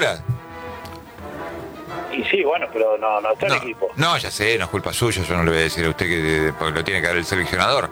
horas. Y sí, bueno, pero no está el equipo. No, ya sé, no es culpa suya, yo no le voy a decir a usted que porque lo tiene que dar el seleccionador.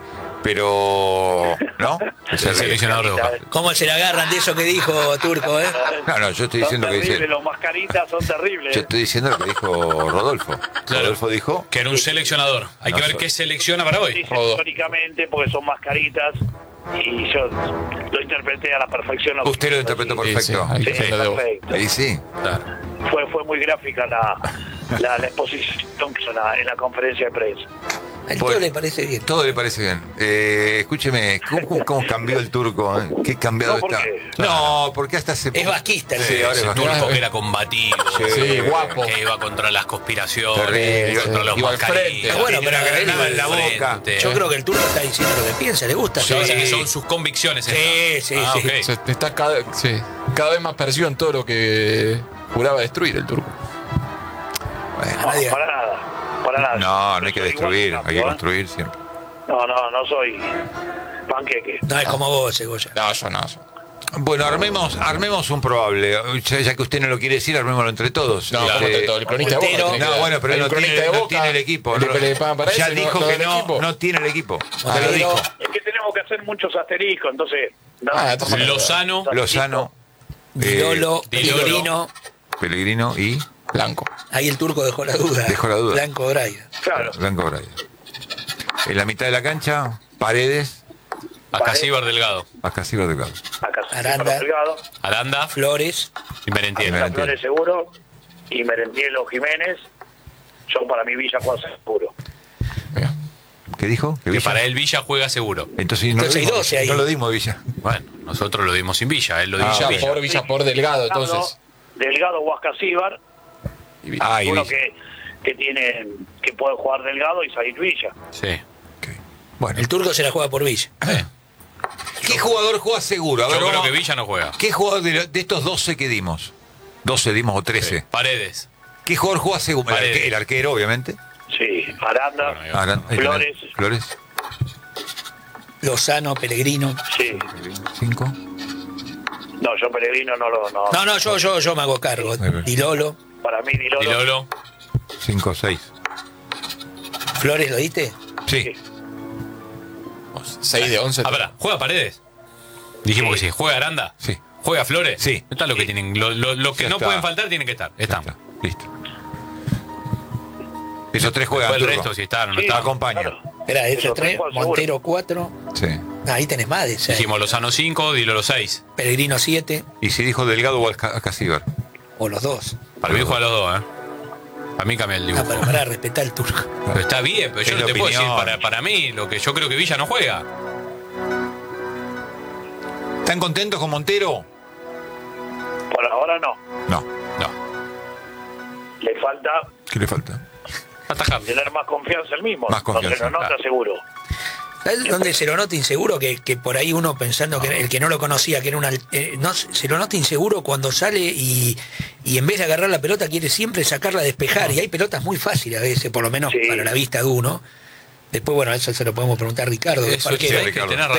Pero, ¿no? El seleccionador de Boca. ¿Cómo se le agarran de eso que dijo Turco, eh? No, yo estoy diciendo que dice. Los mascaritas son terribles. Yo estoy diciendo lo que dijo Rodolfo. Claro. Rodolfo dijo Que era un seleccionador. Hay que ver qué selecciona para hoy. Dice históricamente porque son mascaritas y yo lo interpreté a la perfección. Usted lo interpretó perfecto. Sí, perfecto. Y sí. Claro. Fue muy gráfica la exposición en la conferencia de prensa. A todo le parece bien. Todo le parece bien. Escúcheme, ¿cómo cambió el Turco? ¿Qué cambiado ¿por está? qué? No, porque hasta hace Es vasquista. Sí, ahora es Ese vasquista. Turco que era combativo, Sí, guapo. que iba contra las conspiraciones, Terrible. contra los Iba al mascarillas. frente. Bueno, Tenía pero una granada en la frente. boca. Yo creo que el Turco está diciendo lo que piensa, le gusta. Sí, ahora. que son sus convicciones. Sí, sí. Ok. Se está cada vez más perdido en todo lo que juraba destruir el Turco. Bueno, Nadie. Para nada. no hay que Soy destruir, igual hay que ¿eh? construir siempre. No soy panqueque. No es como vos, Cebolla. No, yo no. Bueno, armemos un probable. Ya que usted no lo quiere decir, armémoslo entre todos. No, como entre todos. El cronista de Boca. Entero. tiene que No, dar. bueno, pero él el no cronista tiene, de no Boca, tiene el equipo. el No, le pagan para ya eso, dijo no que del equipo. no tiene el equipo. Ah, Ya lo dijo. Es que tenemos que hacer muchos asteriscos, entonces. entonces Lozano, Dilolo, Dilolo. Pellegrino. Pellegrino y Blanco. Ahí el Turco dejó la duda. Dejó la duda. Blanco Braida. Claro. Blanco Braida. En la mitad de la cancha, Paredes, Acasíbar Delgado, Acasíbar Delgado. Acá Aranda. Delgado, Aranda Flores. y Merentiel. Merentiel. Flores seguro y Merentielo Jiménez. Son para mí Villa Juan seguro. Mira. ¿Qué dijo? Que Villa? para él Villa juega seguro. Entonces, no, Entonces lo hay dimos, 12 ahí. no lo dimos, Villa. Bueno, nosotros lo dimos sin Villa, él lo dio sin Villa. Villa por Delgado, entonces. Delgado o Acasíbar, Y Ah, y uno Villa. que puede jugar Delgado y salir Villa. Sí. Ok. Bueno, El Turco se la juega por Villa. ¿qué jugador juega seguro? A ver, Yo creo vamos- que Villa no juega. ¿Qué jugador de estos 12 que dimos? 12 dimos o 13. Sí. Paredes. ¿Qué jugador juega seguro? Paredes. El arquero, obviamente. Sí, Aranda, Bueno, Ahora, Flores. Flores. Lozano, Pellegrino. sí. 5. No, yo Pellegrino no lo. No, yo me hago cargo. Muy bien. Dilolo. Para mí Dilolo. Dilolo. 5, 6. Flores, ¿lo diste? Sí. 6 de 11. Ah, pará, ¿juega Paredes? Dijimos que sí. ¿Juega Aranda? Sí. ¿Juega Flores? Sí. Está lo que tienen. Lo que Ya no está. pueden faltar tienen que estar. Están. Está. Listo. Esos 3 juegan. Después el Turco. resto si están o no Sí, están. acompaña. claro. Espera, Esos esos tres tres. juegan seguro. Montero 4. Sí. Ahí tenés más de 6. Dijimos Lozano 5, Dilolo 6. Pellegrino 7. Y si dijo Delgado o Acasíbar. O los dos. Para mí juega los dos, ¿eh? A mí cambia el dibujo. Para respetar al Turco. Pero está bien, pero yo Es no la te puedo decir opinión. para mí lo que yo creo que Villa no juega. ¿Están contentos con Montero? Por ahora no. No. No. Le falta ¿Qué le falta? Atajar. tener más confianza el mismo. Más confianza, No se lo nota claro. seguro. ¿Sabes dónde se lo nota inseguro? Que por ahí uno pensando que el que no lo conocía, que era no, se lo nota inseguro cuando sale y en vez de agarrar la pelota quiere siempre sacarla a despejar. Y hay pelotas muy fáciles a veces, por lo menos Sí. para la vista de uno. Después, bueno, eso se lo podemos preguntar a Ricardo. que es Eso arquero. sí, Ricardo. tenés razón.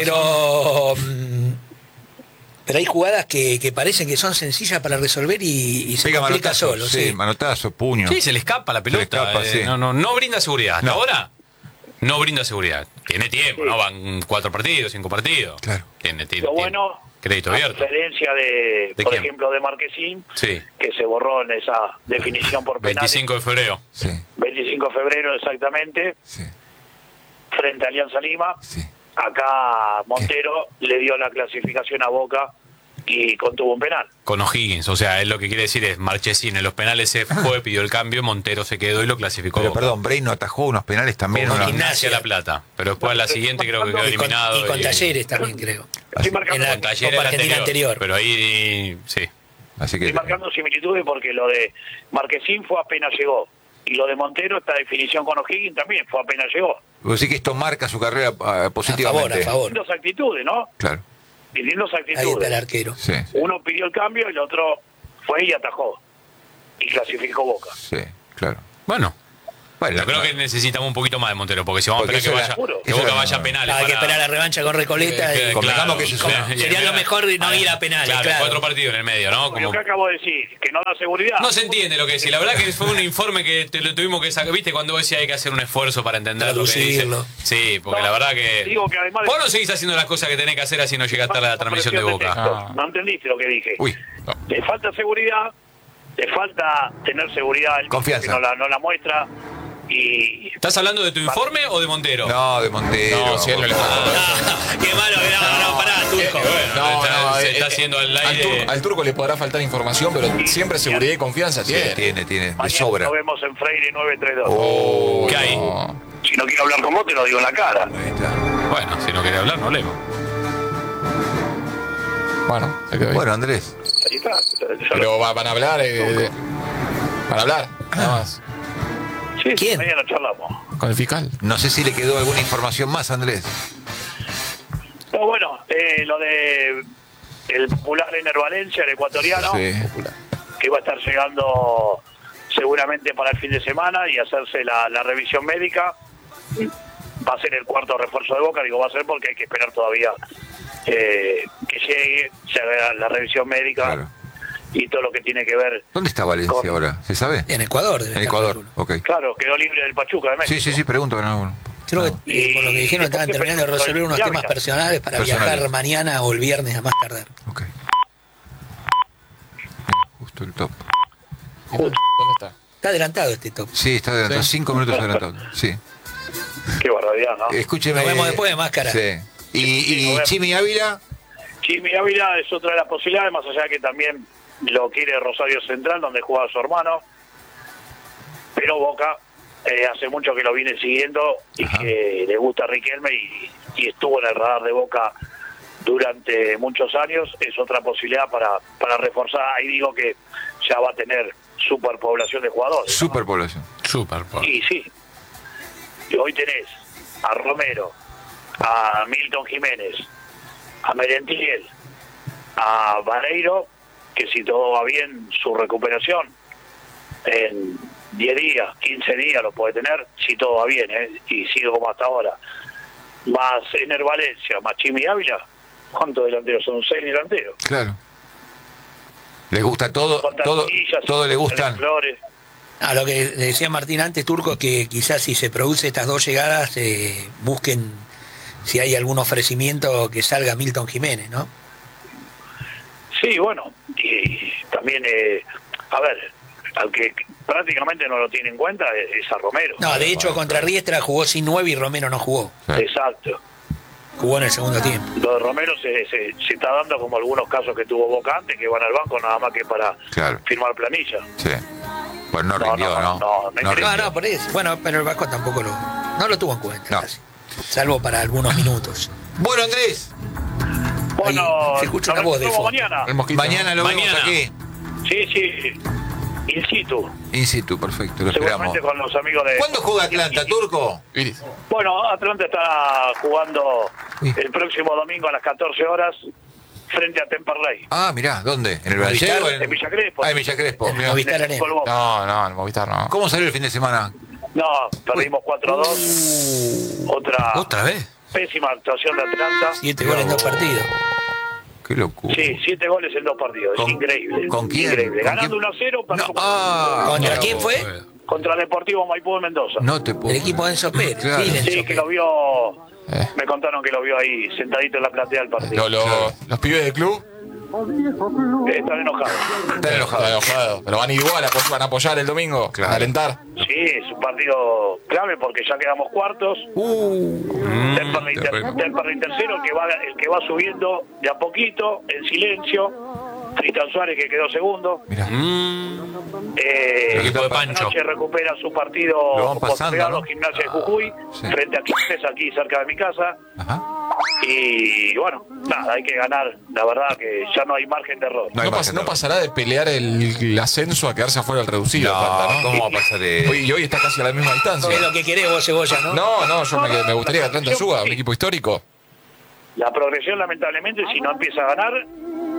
Pero hay jugadas que parecen que son sencillas para resolver y se Pega complica manotazo. solo. Sí, Sí. manotazo, puño. Sí, se le escapa la pelota. Se le escapa, sí. No brinda seguridad. Hasta No. ahora no brinda seguridad. Tiene tiempo, ¿no? Van 4 partidos, 5 partidos. Claro. Tiene Lo bueno, crédito a abierto. diferencia ¿De por quién? ejemplo, de Marquesín, Sí. que se borró en esa definición por penales. 25 de febrero. Sí, 25 de febrero exactamente, sí, frente a Alianza Lima. sí. Acá Montero le dio la clasificación a Boca y contuvo un penal. Con O'Higgins. O sea, él lo que quiere decir es Marchesín en los penales se fue, pidió el cambio, Montero se quedó y lo clasificó. Pero Boca. perdón, Bray no atajó unos penales también. Con una- Gimnasia La Plata. Pero después a la siguiente creo que quedó Y con, eliminado. y con Talleres también, creo. Estoy marcando, En la Con Talleres Copa el Argentina anterior. Pero ahí sí. Así que estoy marcando similitudes porque lo de Marquesín fue apenas llegó. Y lo de Montero, esta definición con O'Higgins también fue apenas llegó. vos decís que esto marca su carrera positivamente. A favor. Distintas actitudes, ¿no? Claro. Distintas Ahí está el actitudes. arquero. Sí, Uno pidió el cambio y el otro fue y atajó. Y clasificó Boca. sí, claro. Bueno, Bueno, Yo creo que necesitamos un poquito más de Montero, porque si vamos Porque a esperar eso que era- vaya, que eso Boca era- vaya a penales. Hay que para- esperar la revancha con Recoleta. y- Convengamos que eso es una- Sería lo mejor no ir a penales, Claro, claro. 4 partidos en el medio, ¿no? Lo Como- que acabo de decir, que no da seguridad. No se entiende lo que decís. La verdad que fue un informe que lo tuvimos que sacar. ¿Viste? Cuando vos decías hay que hacer un esfuerzo para entender lo que dice. Traducirlo. Sí, porque No, la verdad que. digo que además de- Vos no seguís haciendo las cosas que tenés que hacer así no llega tarde a la transmisión de Boca. Ah. No entendiste lo que dije. Uy, Le falta seguridad, le falta tener seguridad, el Confianza. que no la muestra y ¿Estás hablando de tu informe o de Montero? no, de Montero. No, si él no le falta. Ah, qué malo que no, pará, Turco. Bueno, se está haciendo al aire. Al turco le podrá faltar información, pero siempre seguridad y confianza Sí, tiene. tiene, de mañana sobra. nos vemos en Freire 932. Oh, ¿Qué hay? No. Si no quiero hablar con vos, te lo digo en la cara. ahí está. Bueno, si no quiere hablar, no hablemos. Bueno, se quedó ahí. Bueno, Andrés, Ahí está. Pero van a hablar. Van a hablar, nada más. Sí, ¿Quién? mañana charlamos. Con el fiscal. no sé si le quedó alguna información más, Andrés. No, bueno, lo de el popular Ener Valencia, el ecuatoriano, Sí. que va a estar llegando seguramente para el fin de semana y hacerse la revisión médica. Va a ser el cuarto refuerzo de Boca, digo va a ser porque hay que esperar todavía que llegue, se haga la revisión médica Claro. y todo lo que tiene que ver. ¿Dónde está Valencia Con- ahora? ¿Se sabe? En Ecuador. debe En estar, Ecuador, calculo. ok. Claro, quedó libre del Pachuca de México. Sí, sí, sí, pregunto. No. Creo que Y- por lo que dijeron estaban terminando de resolver unos Ya, temas mira. personales para Personales. viajar mañana o el viernes a más tardar. Ok. Justo el top. ¿Dónde está? Está adelantado este top. Sí, está adelantado, Sí. 5 minutos adelantado. Sí. Qué barbaridad, ¿no? Escúcheme. Nos vemos después de Máscara. Sí. Y nos vemos. Chimi Ávila, Jimmy Ávila es otra de las posibilidades, más allá de que también lo quiere Rosario Central, donde juega su hermano. Pero Boca hace mucho que lo viene siguiendo y Ajá. que le gusta a Riquelme y estuvo en el radar de Boca durante muchos años. Es otra posibilidad para reforzar. Ahí digo que ya va a tener superpoblación de jugadores, ¿no? superpoblación. Súper. Y sí. Y hoy tenés a Romero, a Milton Jiménez, a Merentiel, a Vareiro, que si todo va bien, su recuperación en 10 días, 15 días lo puede tener, si todo va bien, y sigue como hasta ahora. Más Ener Valencia, más Chimi Ávila, ¿cuántos delanteros? Son 6 delanteros. Claro. Les gusta todo, todo le gustan. Flores. A lo que decía Martín antes, Turco, es que quizás si se produce estas dos llegadas, busquen si hay algún ofrecimiento que salga Milton Jiménez, ¿no? Sí, bueno, y también, a ver, aunque prácticamente no lo tiene en cuenta, es a Romero. No, de hecho contra Riestra jugó sin 9 y Romero no jugó. Exacto. Jugó en el segundo tiempo. Lo de Romero se está dando como algunos casos que tuvo Boca antes, que van al banco nada más que para Claro. firmar planilla. Sí. Pues no No, rindió, no, ¿no? no, no rindió. No, por eso. Bueno, pero el Vasco tampoco no lo tuvo en cuenta. No. Casi. Salvo para algunos minutos. Bueno, Andrés, Bueno, se escucha una nos voz de vemos fondo. mañana. El mosquito. mañana lo vemos Mañana. aquí. Sí, in situ. In situ, perfecto, lo esperamos. Seguramente con los amigos de... ¿Cuándo juega Atlanta, Turco? Iris. Bueno, Atlanta está jugando Uy. el próximo domingo a las 14 horas frente a Temperley. Ah, mirá, ¿dónde? ¿En el Movistar, Valle? en Villa Crespo. Ah, en Villa Crespo. En Movistar Arena. Colbón. No, el Movistar no. ¿Cómo salió el fin de semana? No, perdimos 4-2. ¿Otra vez? Pésima actuación de Atlanta. 7 goles en 2 partidos. Qué locura. Sí, 7 goles en 2 partidos. ¿Con- Es increíble. con quién? Increíble. ¿Con Ganando quién? 1-0 No, perdió ¿Contra quién fue? contra Deportivo Maipú de Mendoza. No te puedo. El equipo de Enzo Pérez. Claro. Sí, de Enzo Sí, que Pérez. lo vio. Me contaron que lo vio ahí sentadito en la platea del partido. Los pibes del club Están enojados. Están están enojados. enojados. Pero van igual, van a apoyar el domingo. Claro. A alentar. Sí, es un partido clave porque ya quedamos cuartos. Temperley tercero, el que va subiendo de a poquito, en silencio. Tristan Suárez, que quedó segundo. Mirá. Eh, equipo de esta Pancho. noche recupera su partido Lo van pasando, postergado, ¿no? Gimnasia de Jujuy, sí. frente a Quilmes, aquí cerca de mi casa. Ajá. Y bueno, nada, hay que ganar. La verdad que ya no hay margen de error. No hay No, margen de error. pasará de pelear el ascenso a quedarse afuera del reducido. Atlanta, ¿no? ¿Cómo va a pasar de...? Hoy, y hoy está casi a la misma distancia. Es lo que querés vos, Cebolla, ¿no? No, yo me gustaría que Atlanta suba, un equipo histórico. La progresión, lamentablemente, si no empieza a ganar,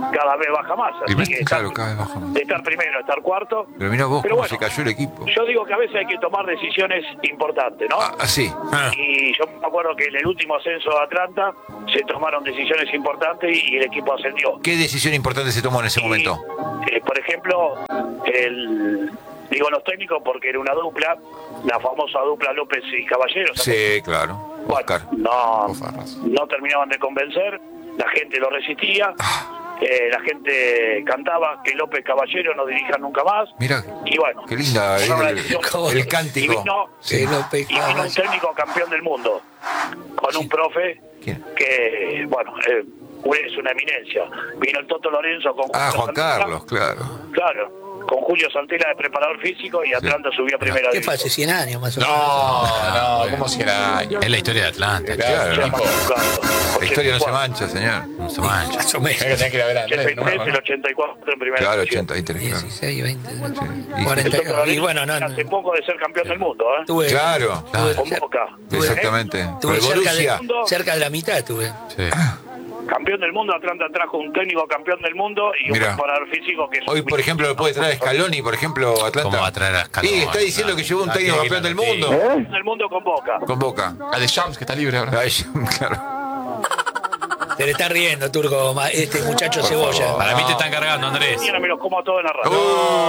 cada vez baja más. Así que Claro, cada vez baja más. de estar primero a estar cuarto. Pero mira vos Pero cómo bueno, se cayó el equipo. Yo digo que a veces hay que tomar decisiones importantes, ¿no? Sí. Y yo me acuerdo que en el último ascenso de Atlanta se tomaron decisiones importantes y el equipo ascendió. ¿Qué decisión importante se tomó en ese momento? Por ejemplo, digo los técnicos porque era una dupla, la famosa dupla López y Caballero. Sí, claro. Bueno, Oscar. no terminaban de convencer, la gente lo resistía, la gente cantaba que López Caballero no dirija nunca más. Mira, y bueno, qué linda el cántico. Y vino un técnico campeón del mundo con un profe que, bueno, es una eminencia. Vino el Toto Lorenzo con Juan Carlos, claro. Claro, con Julio Santela de preparador físico y Atlanta subió a primera ¿Qué división. pasa? 100 años más o menos. No, ¿cómo 100 años? Es la historia de Atlanta. Claro. Claro. La historia no se mancha, señor. No se mancha. Más o menos. Hay que tener que ir a ver a Andrés, 83, el 84 en primera Claro, división. 83, claro. 16, 20, Y- 40. El Toto Y bueno, no. hace poco de ser campeón del mundo, ¿eh? Tuve, Claro, Con Boca. exactamente. Tuve Con el Borussia. cerca de la mitad, tuve. Sí. Campeón del mundo, Atlanta trajo un técnico campeón del mundo y un Mirá. preparador físico que es Hoy, por ejemplo, lo puede traer Scaloni, por ejemplo, Atlanta. ¿Cómo va a traer a Scaloni? Sí, está diciendo que llevó un técnico campeón del mundo. campeón del mundo con Boca. Con Boca. A De Champs, que está libre ahora. Ay, claro. Se le está riendo, Turco, este muchacho Cebolla. Para mí te están cargando, Andrés. Mañana me los como a todos en la radio.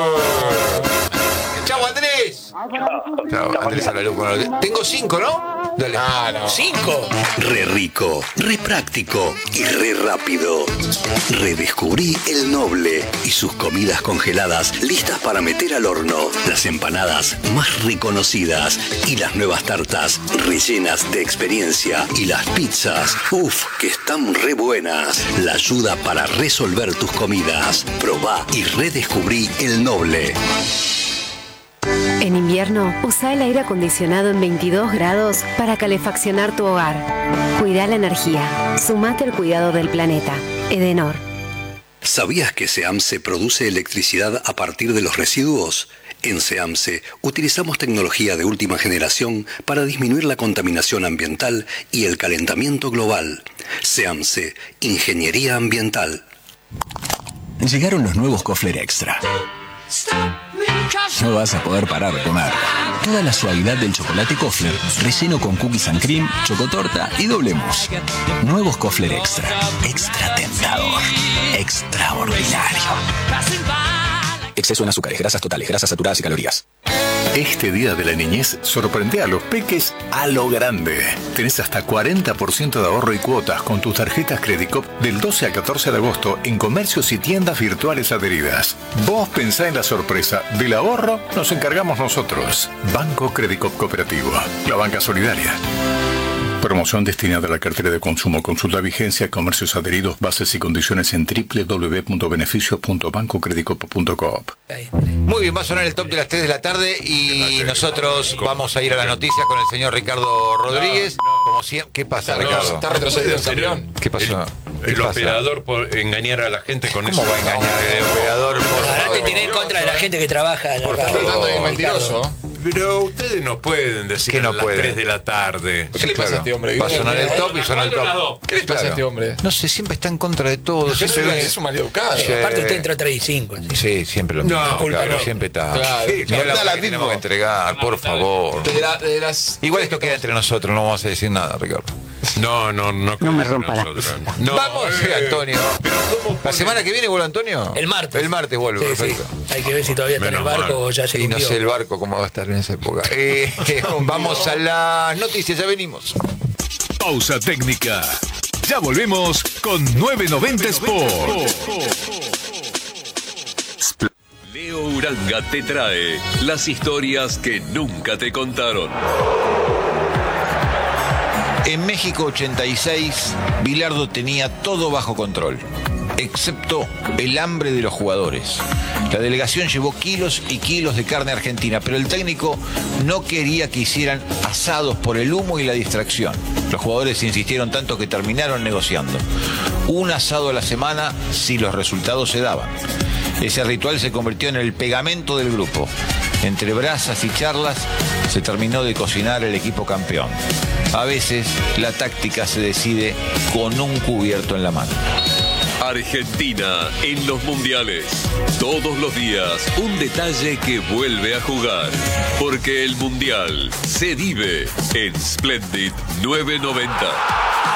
¡Chau, Andrés! Chau, Andrés a la luz. Tengo 5, ¿no? Dale. No. 5. Re rico, re práctico y re rápido. Redescubrí el Noble y sus comidas congeladas listas para meter al horno. Las empanadas más reconocidas y las nuevas tartas rellenas de experiencia. Y las pizzas, que están re buenas. La ayuda para resolver tus comidas. Probá y redescubrí el Noble. En invierno, usa el aire acondicionado en 22 grados para calefaccionar tu hogar. Cuida la energía. Sumate al cuidado del planeta. Edenor. ¿Sabías que SEAMSE produce electricidad a partir de los residuos? En SEAMSE utilizamos tecnología de última generación para disminuir la contaminación ambiental y el calentamiento global. SEAMSE, Ingeniería Ambiental. Llegaron los nuevos Kofler Extra. No vas a poder parar de comer. Toda la suavidad del chocolate Kofler, relleno con cookies and cream, chocotorta y doble mousse. Nuevos Kofler Extra. Extra tentador. Extraordinario. Exceso en azúcares, grasas totales, grasas saturadas y calorías. Este día de la niñez sorprende a los peques a lo grande. Tenés hasta 40% de ahorro y cuotas con tus tarjetas Credicop del 12 al 14 de agosto en comercios y tiendas virtuales adheridas. Vos pensá en la sorpresa. Del ahorro nos encargamos nosotros. Banco Credicop Cooperativo. La banca solidaria. Promoción destinada a la cartera de consumo. Consulta vigencia, comercios adheridos, bases y condiciones en www.beneficios.bancocredicoop.coop. Muy bien, va a sonar el top de las 3 de la tarde y nosotros vamos a ir a las noticias con el señor Ricardo Rodríguez. Como siempre. ¿Qué pasa, Ricardo? Está retrocedido el campeón. ¿Qué pasó? ¿Qué El pasa? operador por engañar a la gente con eso. ¿Cómo va a engañar el operador? Ahora te tenés en contra de la gente que trabaja en la radio. Tratando de mentiroso. Pero ustedes no pueden decir ¿Qué no a las pueden? 3 de la tarde. ¿Qué le pasa a este hombre? Va a sonar el top y suena el top. ¿Qué le pasa a este hombre? No sé, siempre está en contra de todo. Es un maleducado. Sí. Aparte usted entró 3 y 5. Sí, siempre lo mismo. No, claro, no. siempre está. Claro. Sí, no, Da la que tenemos misma. que entregar, por favor. De las... Igual esto queda entre nosotros, no vamos a decir nada, Ricardo. No me rompa la No, Vamos, Antonio. La semana que viene vuelve Antonio. El martes. El martes vuelve, Sí, perfecto. sí. Hay que ver si todavía está en el Menos barco mal. o ya se Y no cumplió. sé el barco cómo va a estar en esa época. Vamos a las noticias, ya venimos. Pausa técnica. Ya volvemos con 990 Sport. Leo Uranga te trae las historias que nunca te contaron. En México 86, Bilardo tenía todo bajo control, excepto el hambre de los jugadores. La delegación llevó kilos y kilos de carne argentina, pero el técnico no quería que hicieran asados por el humo y la distracción. Los jugadores insistieron tanto que terminaron negociando. Un asado a la semana si los resultados se daban. Ese ritual se convirtió en el pegamento del grupo. Entre brasas y charlas se terminó de cocinar el equipo campeón. A veces la táctica se decide con un cubierto en la mano. Argentina en los mundiales. Todos los días un detalle que vuelve a jugar. Porque el mundial se vive en Splendid 990.